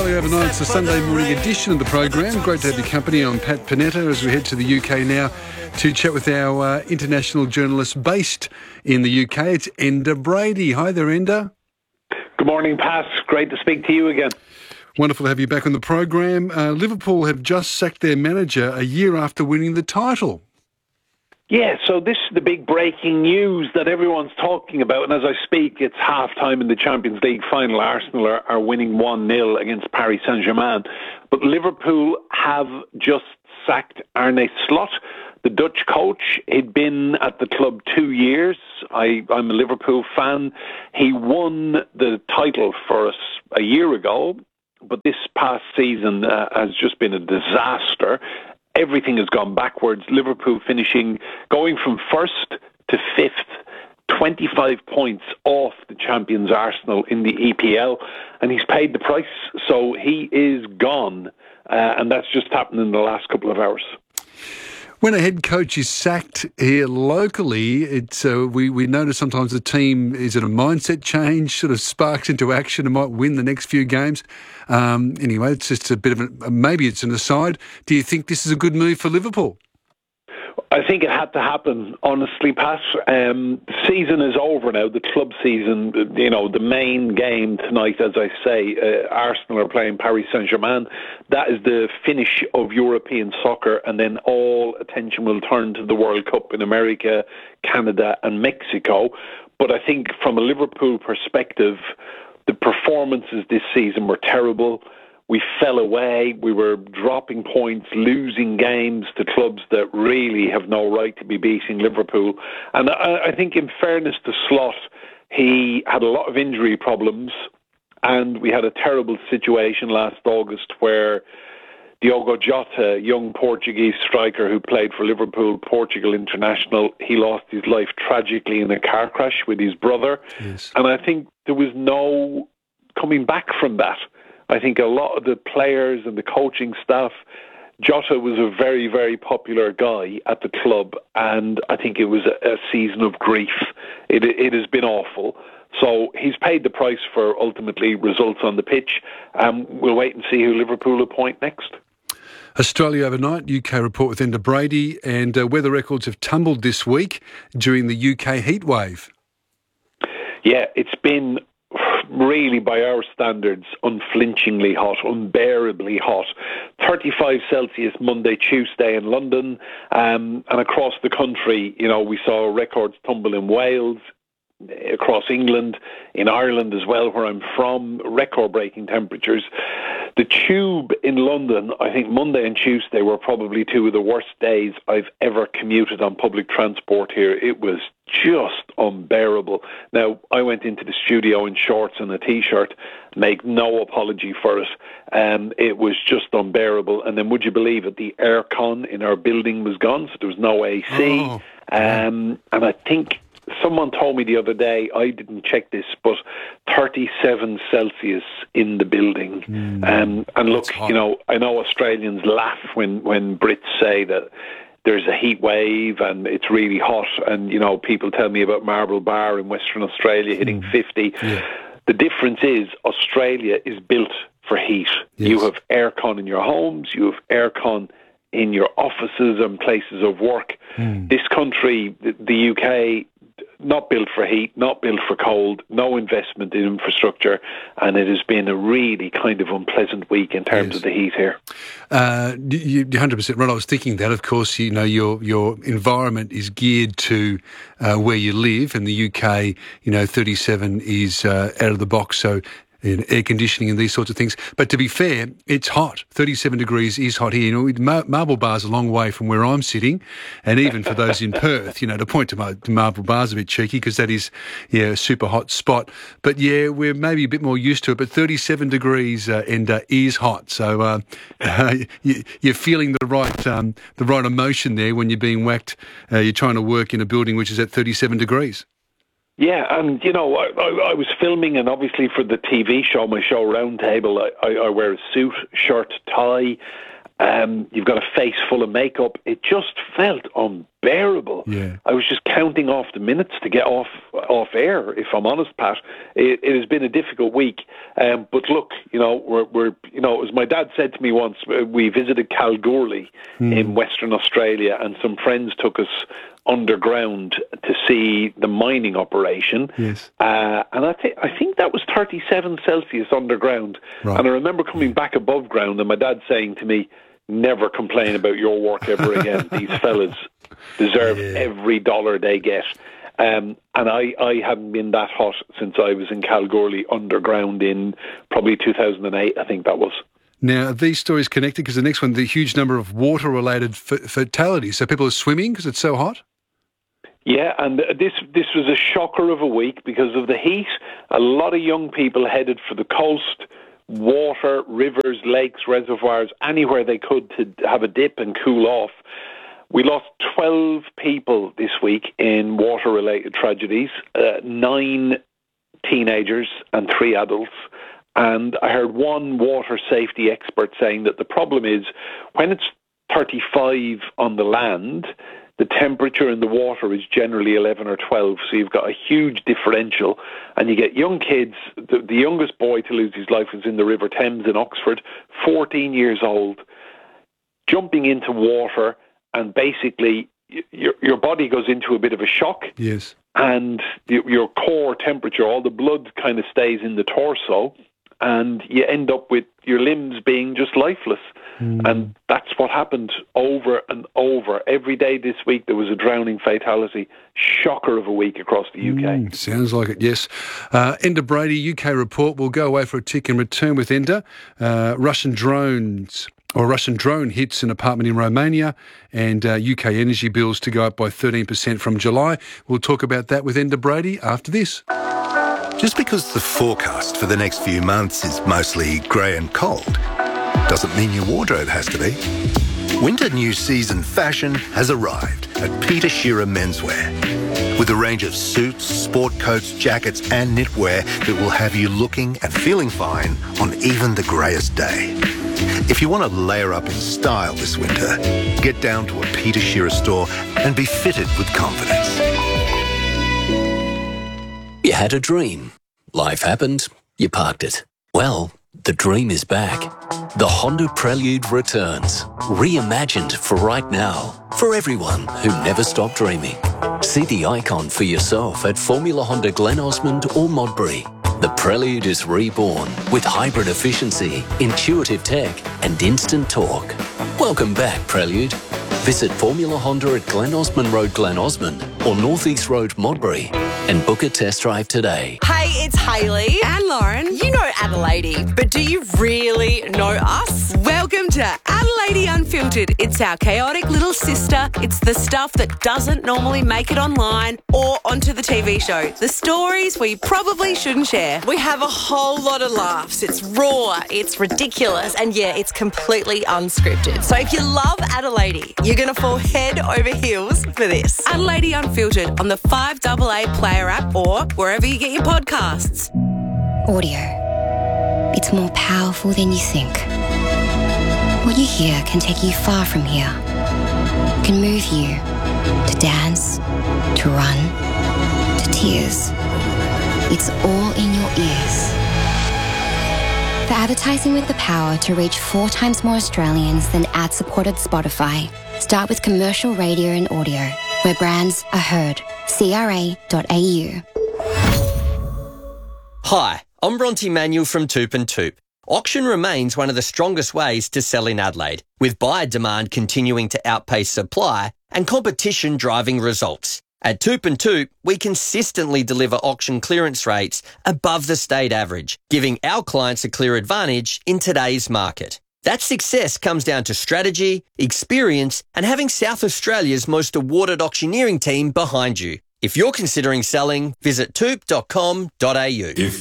Overnight, it's the Sunday morning edition of the program. Great to have your company. I'm Pat Panetta as we head to the UK now to chat with our international journalist based in the UK. It's Enda Brady. Hi there, Enda. Good morning, Pat. Great to speak to you again. Wonderful to have you back on the program. Liverpool have just sacked their manager a year after winning the title. Yeah, so this is the big breaking news that everyone's talking about. And as I speak, it's half-time in the Champions League final. Arsenal are winning 1-0 against Paris Saint-Germain. But Liverpool have just sacked Arne Slot, the Dutch coach. He'd been at the club 2 years. I'm a Liverpool fan. He won the title for us a year ago. But this past season has just been a disaster. Everything has gone backwards. Liverpool going from first to fifth, 25 points off the champions Arsenal in the EPL, and he's paid the price. So he is gone, and that's just happened in the last couple of hours. When a head coach is sacked here locally, it's we notice sometimes the team is in a mindset change, sort of sparks into action and might win the next few games. Anyway, it's just a bit of maybe it's an aside. Do you think this is a good move for Liverpool? I think it had to happen, honestly, Pat. The season is over now, the club season. You know, the main game tonight, as I say, Arsenal are playing Paris Saint-Germain. That is the finish of European soccer, and then all attention will turn to the World Cup in America, Canada and Mexico. But I think from a Liverpool perspective, the performances this season were terrible. We fell away. We were dropping points, losing games to clubs that really have no right to be beating Liverpool. And I think in fairness to Slot, he had a lot of injury problems, and we had a terrible situation last August where Diogo Jota, young Portuguese striker who played for Liverpool, Portugal international, he lost his life tragically in a car crash with his brother. Yes. And I think there was no coming back from that. I think a lot of the players and the coaching staff, Jota was a very, very popular guy at the club, and I think it was a season of grief. It has been awful. So he's paid the price for ultimately results on the pitch. We'll wait and see who Liverpool appoint next. Australia overnight, UK report with Enda Brady, and weather records have tumbled this week during the UK heatwave. Yeah, it's been really, by our standards, unflinchingly hot, unbearably hot. 35 Celsius Monday, Tuesday in London, and across the country, you know, we saw records tumble in Wales, across England, in Ireland as well, where I'm from, record-breaking temperatures. The Tube in London, I think Monday and Tuesday were probably two of the worst days I've ever commuted on public transport here. It was just unbearable. Now, I went into the studio in shorts and a T-shirt, make no apology for it. It was just unbearable. And then would you believe it, the aircon in our building was gone, so there was no AC. Oh. And I think someone told me the other day, I didn't check this, but 37 Celsius in the building. And look, you know, I know Australians laugh when Brits say that there's a heat wave and it's really hot. And, you know, people tell me about Marble Bar in Western Australia hitting 50. Yeah. The difference is Australia is built for heat. Yes. You have aircon in your homes, you have aircon in your offices and places of work. This country, the UK, not built for heat, not built for cold, no investment in infrastructure, and it has been a really kind of unpleasant week in terms of the heat here. You're 100% right. I was thinking that, of course, you know, your environment is geared to where you live. In the UK, you know, 37 is out of the box, so air conditioning and these sorts of things. But to be fair, it's hot. 37 degrees is hot here. You know, Marble Bar's a long way from where I'm sitting, and even for those in Perth, you know, to point to Marble Bar's a bit cheeky because that is, yeah, a super hot spot. But yeah, we're maybe a bit more used to it. But 37 degrees is hot, so you're feeling the right emotion there when you're being whacked. You're trying to work in a building which is at 37 degrees. Yeah, and, you know, I was filming, and obviously for the TV show, my show Roundtable, I wear a suit, shirt, tie. You've got a face full of makeup. It just felt unbearable. Yeah. I was just counting off the minutes to get off air, if I'm honest, Pat. It has been a difficult week. But look, we're as my dad said to me once, we visited Kalgoorlie in Western Australia, and some friends took us underground to see the mining operation. Yes. And I think that was 37 Celsius underground. Right. And I remember coming back above ground and my dad saying to me, never complain about your work ever again. These fellas deserve every dollar they get. And I haven't been that hot since I was in Kalgoorlie underground in probably 2008, I think that was. Now, are these stories connected? Because the next one, the huge number of water-related fatalities. So people are swimming because it's so hot? Yeah, and this was a shocker of a week because of the heat. A lot of young people headed for the coast, water, rivers, lakes, reservoirs, anywhere they could to have a dip and cool off. We lost 12 people this week in water-related tragedies, 9 teenagers and 3 adults. And I heard one water safety expert saying that the problem is when it's 35 on the land, the temperature in the water is generally 11 or 12, so you've got a huge differential. And you get young kids. The youngest boy to lose his life was in the River Thames in Oxford, 14 years old, jumping into water, and basically your body goes into a bit of a shock. Yes. And your core temperature, all the blood kind of stays in the torso, and you end up with your limbs being just lifeless. And that's what happened over and over. Every day this week there was a drowning fatality. Shocker of a week across the UK. Sounds like it, yes. Enda Brady, UK report. We'll go away for a tick and return with Enda. Russian drone hits an apartment in Romania, and UK energy bills to go up by 13% from July. We'll talk about that with Enda Brady after this. Just because the forecast for the next few months is mostly grey and cold doesn't mean your wardrobe has to be. Winter new season fashion has arrived at Peter Shearer Menswear. With a range of suits, sport coats, jackets and knitwear that will have you looking and feeling fine on even the greyest day. If you want to layer up in style this winter, get down to a Peter Shearer store and be fitted with confidence. You had a dream. Life happened. You parked it. Well, the dream is back. The Honda Prelude returns. Reimagined for right now. For everyone who never stopped dreaming. See the icon for yourself at Formula Honda Glen Osmond or Modbury. The Prelude is reborn with hybrid efficiency, intuitive tech and instant torque. Welcome back, Prelude. Visit Formula Honda at Glen Osmond Road, Glen Osmond or North East Road, Modbury and book a test drive today. Hey, it's Hayley and Lauren. You know Adelaide, but do you really know us? Welcome to Adelaide Unfiltered. It's our chaotic little sister. It's the stuff that doesn't normally make it online or onto the TV show. The stories we probably shouldn't share. We have a whole lot of laughs. It's raw, it's ridiculous, and yeah, it's completely unscripted. So if you love Adelaide, you're going to fall head over heels for this. Adelaide Unfiltered on the 5AA Player app or wherever you get your podcasts. Audio. It's more powerful than you think. What you hear can take you far from here. Can move you to dance, to run, to tears. It's all in your ears. For advertising with the power to reach 4 times more Australians than ad-supported Spotify, start with commercial radio and audio, where brands are heard. CRA.au. Hi, I'm Bronte Manuel from Toop and Toop. Auction remains one of the strongest ways to sell in Adelaide, with buyer demand continuing to outpace supply and competition driving results. At Toop and Toop, we consistently deliver auction clearance rates above the state average, giving our clients a clear advantage in today's market. That success comes down to strategy, experience, and having South Australia's most awarded auctioneering team behind you. If you're considering selling, visit toop.com.au.